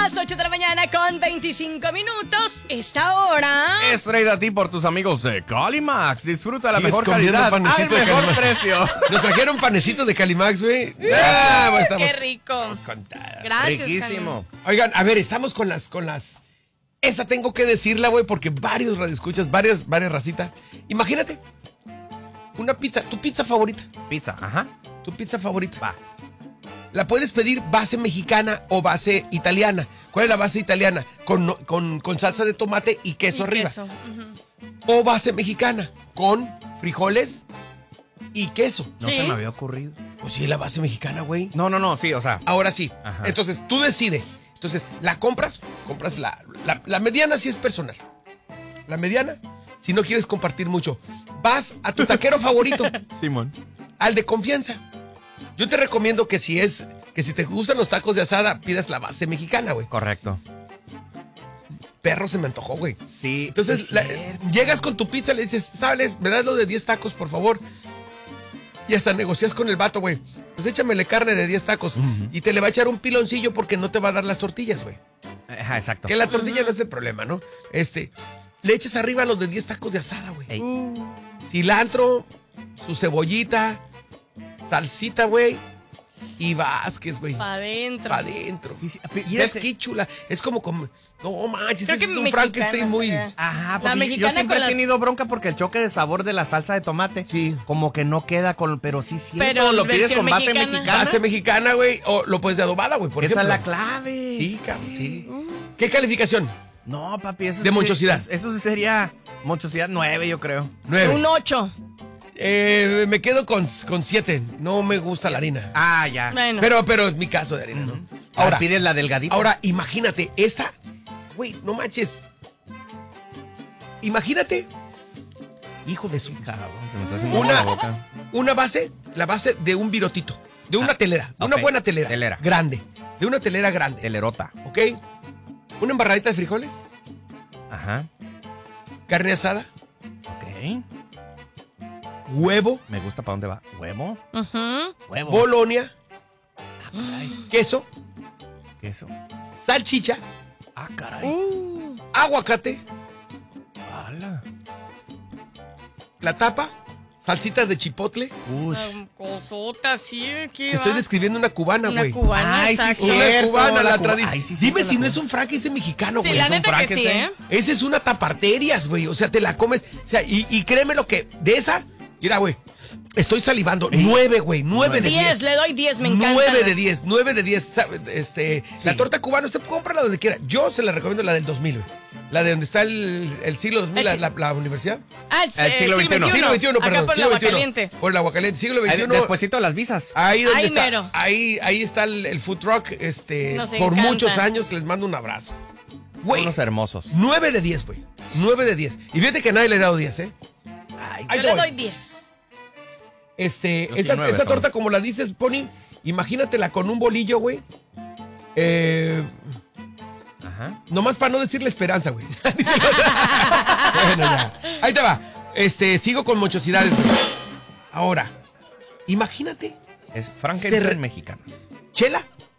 las 8 de la mañana con 25 minutos. Esta hora es traída a ti por tus amigos de Calimax. Disfruta la Sigues mejor comiendo calidad al panecito de mejor Calimax. precio. Nos trajeron panecito de Calimax, güey. qué rico. Estamos contados. Gracias, Riquísimo. Oigan, a ver, estamos con las. Esta tengo que decirla, güey, porque varios radioescuchas, varias racitas. Imagínate, una pizza, tu pizza favorita. Pizza, ajá. Tu pizza favorita. Va. La puedes pedir base mexicana o base italiana. ¿Cuál es la base italiana? Con salsa de tomate y queso arriba. Queso. O base mexicana con frijoles y queso. No Sí. se me había ocurrido. Pues sí, la base mexicana, güey. No, sí, o sea. Ahora sí. Ajá. Entonces, tú decides. Entonces, la compras la mediana si es personal. La mediana, si no quieres compartir mucho. Vas a tu taquero favorito, Simón. al de confianza. Yo te recomiendo que si te gustan los tacos de asada, pidas la base mexicana, güey. Correcto. Perro se me antojó, güey. Sí. Entonces, sí es cierto. llegas con tu pizza, le dices, ¿sabes? Me das lo de 10 tacos, por favor. Y hasta negocias con el vato, güey. Pues échamele carne de 10 tacos. Y te le va a echar un piloncillo porque no te va a dar las tortillas, güey. Ajá, exacto. Que la tortilla no es el problema, ¿no? Le echas arriba los de 10 tacos de asada, güey. Ey. Cilantro, su cebollita, salsita, güey. Y Vázquez, güey. Pa' adentro. Pa' adentro. Sí, sí, Y es fíjate. que chula. Es como no manches, Creo ese que es un mexicana, Frankenstein muy. ya. Ajá, La porque yo mexicana siempre con he las- tenido bronca porque el choque de sabor de la salsa de tomate, Sí. como que no queda con, pero sí cierto, Pero lo pides versión con base mexicana. mexicana. Base mexicana, güey. O lo puedes de adobada, güey, por Esa es ejemplo. la clave. Sí, cabrón, sí. ¿Qué calificación? No, papi, eso De sí- monchosidad. Eso sí sería monchosidad 9, yo creo. 9. Un 8. Me quedo con 7. No me gusta la harina. Ah, ya. Bueno. Pero es mi caso de harina, ¿no? Ahora pides la delgadita. Ahora, imagínate, esta. Güey, no manches. Imagínate. Hijo de su. Cabrón, se me está haciendo agua la boca. Una base, la base de un virotito. De una telera. De una ok. buena telera. Telera. Grande. De una telera grande. Telerota. ¿Ok? Una embarradita de frijoles. Ajá. Carne asada. Ok. Huevo. Me gusta para dónde va. ¿Huevo? Huevo. Bolonia. Ah, caray. Queso. Queso. Salchicha. Ah, caray. Aguacate. Ala. La tapa. Salsitas de chipotle. Ush. Cosota, sí. ¿Qué Estoy va? describiendo una cubana, Una güey. cubana, Ay, sí, exacto. sí. Una Cierto, cubana, la la cuba- tradición. Ay, sí, Dime cierto, si la no es cubana. un Frankenstein mexicano, Sí, güey. la es un neta que sí, Frankenstein. ¿eh? Esa es una taparterias, güey. O sea, te la comes. O sea, y créeme lo que. De esa. Mira, güey. Estoy salivando. 9, güey. 9 de 10. 10, le doy 10, me encanta. 9 de 10. 9 de 10. La torta cubana, usted cómprala donde quiera. Yo se la recomiendo la del 2000, güey. La de donde está el siglo 2000, El la universidad. Ah, El siglo XXI. Siglo XXI, perdón. Acá por siglo la XXI. Aguacaliente. Por el Aguacaliente. Siglo XXI. Despuésito de las visas. Ahí donde Ahí está. mero. Ahí está el food truck. Nos Por encanta. muchos años les mando un abrazo. Güey. Unos hermosos. 9 de 10, güey. 9 de 10. Y fíjate que a nadie le he dado 10, ¿eh? Ay, Ahí Yo te le voy. doy 10. Yo sí, Esta 9 son. torta, como la dices, Pony, imagínatela con un bolillo, güey. Ajá. Nomás para no decirle esperanza, güey. Bueno, ya. Ahí te va. Sigo con monchosidades, güey. Ahora, imagínate, Es Frankenstein Se re- mexicano. chela,